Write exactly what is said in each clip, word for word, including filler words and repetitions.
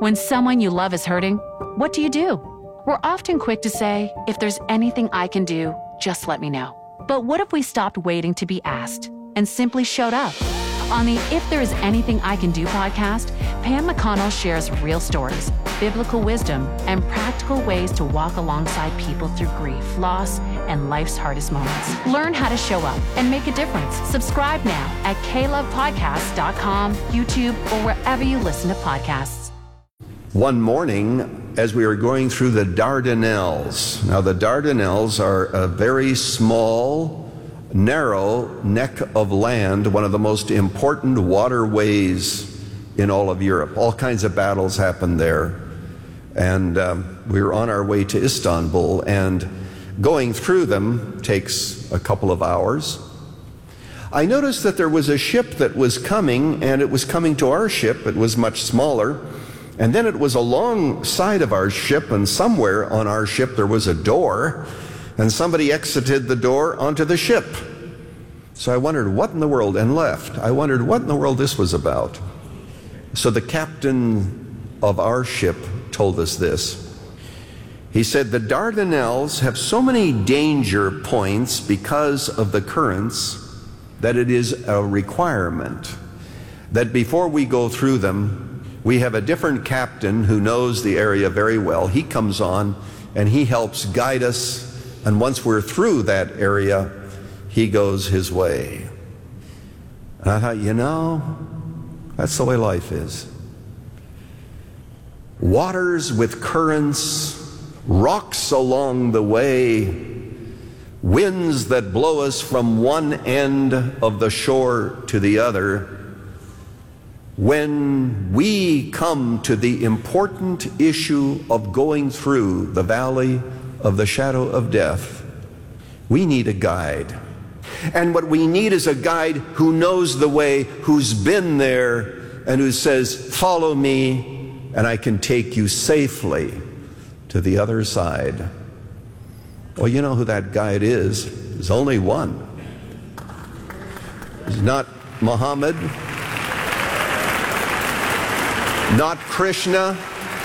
When someone you love is hurting, what do you do? We're often quick to say, if there's anything I can do, just let me know. But what if we stopped waiting to be asked and simply showed up? On the If There Is Anything I Can Do podcast, Pam McConnell shares real stories, biblical wisdom, and practical ways to walk alongside people through grief, loss, and life's hardest moments. Learn how to show up and make a difference. Subscribe now at k love podcast dot com, YouTube, or wherever you listen to podcasts. One morning, as we were going through the Dardanelles, now the Dardanelles are a very small, narrow neck of land, one of the most important waterways in all of Europe. All kinds of battles happened there. And um, we were on our way to Istanbul, and going through them takes a couple of hours. I noticed that there was a ship that was coming, and it was coming to our ship. It was much smaller. And then it was alongside of our ship, and somewhere on our ship there was a door, and somebody exited the door onto the ship. So I wondered what in the world, and left. I wondered what in the world this was about. So the captain of our ship told us this. He said, the Dardanelles have so many danger points because of the currents that it is a requirement that before we go through them, we have a different captain who knows the area very well. He comes on and he helps guide us, and once we're through that area, he goes his way. And I thought, you know, that's the way life is. Waters with currents, rocks along the way, winds that blow us from one end of the shore to the other. When we come to the important issue of going through the valley of the shadow of death, we need a guide. And what we need is a guide who knows the way, who's been there, and who says, follow me, and I can take you safely to the other side. Well, you know who that guide is. There's only one. It's not Muhammad, not Krishna,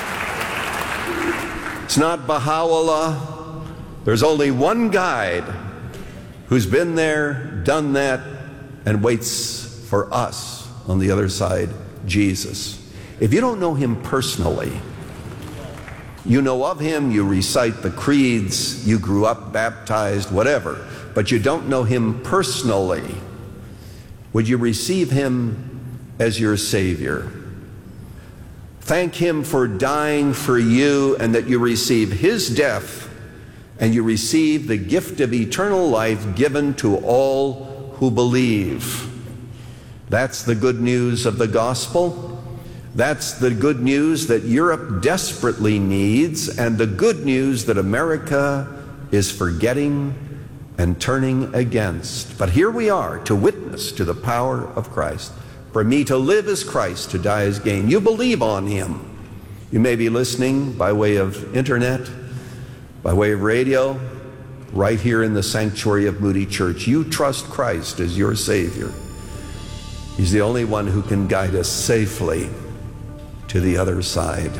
it's not Baha'u'llah. There's only one guide who's been there, done that, and waits for us on the other side, Jesus. If you don't know him personally, you know of him, you recite the creeds, you grew up baptized, whatever, but you don't know him personally, would you receive him as your Savior? Thank him for dying for you, and that you receive his death and you receive the gift of eternal life given to all who believe. That's the good news of the gospel. That's the good news that Europe desperately needs, and the good news that America is forgetting and turning against. But here we are to witness to the power of Christ. For me to live is Christ, to die is gain. You believe on him. You may be listening by way of internet, by way of radio, right here in the sanctuary of Moody Church. You trust Christ as your Savior. He's the only one who can guide us safely to the other side.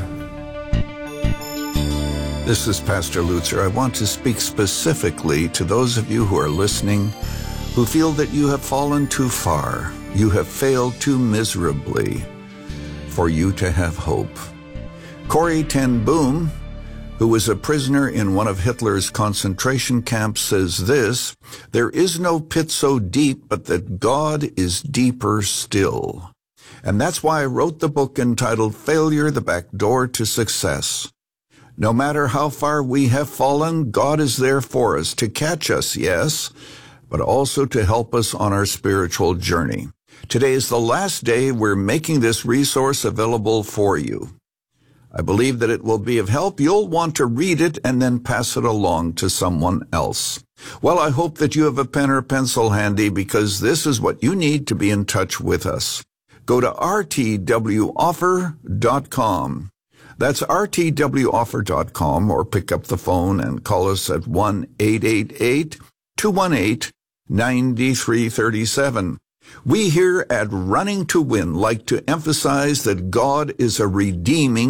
This is Pastor Lutzer. I want to speak specifically to those of you who are listening who feel that you have fallen too far. You have failed too miserably for you to have hope. Corrie ten Boom, who was a prisoner in one of Hitler's concentration camps, says this: there is no pit so deep but that God is deeper still. And that's why I wrote the book entitled Failure, the Back Door to Success. No matter how far we have fallen, God is there for us, to catch us, yes, but also to help us on our spiritual journey. Today is the last day we're making this resource available for you. I believe that it will be of help. You'll want to read it and then pass it along to someone else. Well, I hope that you have a pen or pencil handy, because this is what you need to be in touch with us. Go to r t w offer dot com. That's r t w offer dot com, or pick up the phone and call us at one eight eight eight, two one eight, nine three three seven. We here at Running to Win like to emphasize that God is a redeeming